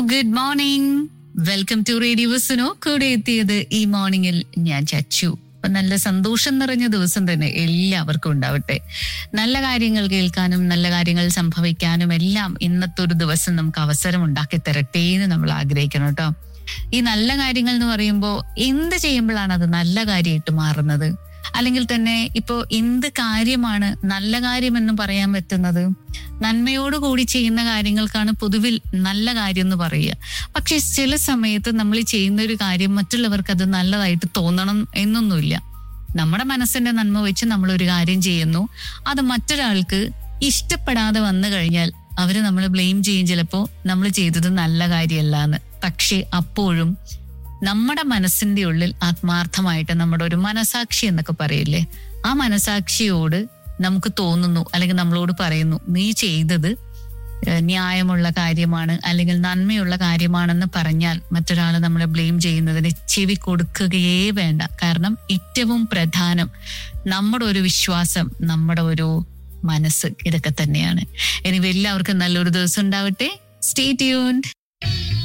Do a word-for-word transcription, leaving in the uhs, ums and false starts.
Good morning, welcome to radio Suno. കൂടെ എത്തിയത് ഈ മോർണിംഗിൽ ഞാൻ ചച്ചു. അപ്പൊ നല്ല സന്തോഷം നിറഞ്ഞ ദിവസം തന്നെ എല്ലാവർക്കും ഉണ്ടാവട്ടെ. നല്ല കാര്യങ്ങൾ കേൾക്കാനും നല്ല കാര്യങ്ങൾ സംഭവിക്കാനും എല്ലാം ഇന്നത്തെ ഒരു ദിവസം നമുക്ക് അവസരം ഉണ്ടാക്കി തരട്ടെ എന്ന് നമ്മൾ ആഗ്രഹിക്കണം കേട്ടോ. ഈ നല്ല കാര്യങ്ങൾ എന്ന് പറയുമ്പോൾ എന്ത് ചെയ്യുമ്പോഴാണ് അത് നല്ല കാര്യമായിട്ട് മാറുന്നത്? അല്ലെങ്കിൽ തന്നെ ഇപ്പോ എന്ത് കാര്യമാണ് നല്ല കാര്യമെന്ന് പറയാൻ പറ്റുന്നത്? നന്മയോടുകൂടി ചെയ്യുന്ന കാര്യങ്ങൾക്കാണ് പൊതുവിൽ നല്ല കാര്യം എന്ന് പറയുക. പക്ഷെ ചില സമയത്ത് നമ്മൾ ചെയ്യുന്ന ഒരു കാര്യം മറ്റുള്ളവർക്ക് അത് നല്ലതായിട്ട് തോന്നണം എന്നൊന്നുമില്ല. നമ്മുടെ മനസ്സിന്റെ നന്മ വെച്ച് നമ്മൾ ഒരു കാര്യം ചെയ്യുന്നു, അത് മറ്റൊരാൾക്ക് ഇഷ്ടപ്പെടാതെ വന്നു കഴിഞ്ഞാൽ അവര് നമ്മൾ ബ്ലെയിം ചെയ്യും, ചിലപ്പോ നമ്മൾ ചെയ്തത് നല്ല കാര്യമല്ല എന്ന്. പക്ഷെ അപ്പോഴും നമ്മുടെ മനസ്സിന്റെ ഉള്ളിൽ ആത്മാർത്ഥമായിട്ട് നമ്മുടെ ഒരു മനസാക്ഷി എന്നൊക്കെ പറയില്ലേ, ആ മനസാക്ഷിയോട് നമുക്ക് തോന്നുന്നു അല്ലെങ്കിൽ നമ്മളോട് പറയുന്നു നീ ചെയ്തത് ന്യായമുള്ള കാര്യമാണ് അല്ലെങ്കിൽ നന്മയുള്ള കാര്യമാണെന്ന് പറഞ്ഞാൽ മറ്റൊരാൾ നമ്മളെ ബ്ലെയിം ചെയ്യുന്നതിന് ചെവി കൊടുക്കുകയേ വേണ്ട. കാരണം ഏറ്റവും പ്രധാനം നമ്മുടെ ഒരു വിശ്വാസം, നമ്മുടെ ഒരു മനസ്സ്, ഇതൊക്കെ തന്നെയാണ്. ഇനി എല്ലാവർക്കും നല്ലൊരു ദിവസം ഉണ്ടാവട്ടെ. Stay tuned.